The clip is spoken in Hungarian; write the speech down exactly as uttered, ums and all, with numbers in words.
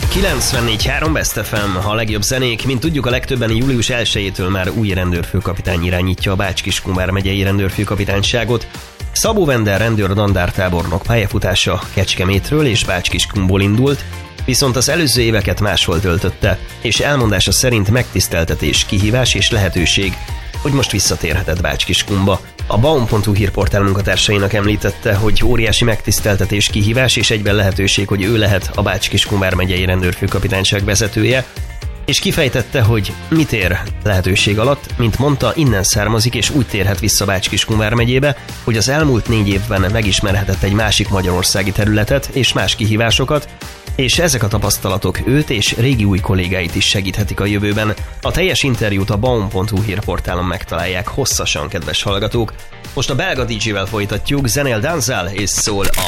kilencvennégy három Best ef em, a legjobb zenék. Mint tudjuk, a legtöbben július elsejétől már új rendőrfőkapitány irányítja a Bács-Kiskun megyei rendőrfőkapitányságot. Szabó Vender rendőr dandártábornok pályafutása Kecskemétről és Bács-Kiskunból indult, viszont az előző éveket máshol töltötte, és elmondása szerint megtiszteltetés, kihívás és lehetőség, hogy most visszatérhetett Bács-Kiskunba. A baum pont hu hírportál munkatársainak említette, hogy óriási megtiszteltetés, kihívás és egyben lehetőség, hogy ő lehet a Bács-Kiskun vármegyei rendőrfőkapitányság vezetője, és kifejtette, hogy mit ér lehetőség alatt. Mint mondta, innen származik és úgy térhet vissza Bács-Kiskun vármegyébe, hogy az elmúlt négy évben megismerhetett egy másik magyarországi területet és más kihívásokat, és ezek a tapasztalatok őt és régi új kollégáit is segíthetik a jövőben. A teljes interjút a baum pont hu hírportálon megtalálják hosszasan, kedves hallgatók. Most a belga dé jével folytatjuk, zenél Danzál és szól a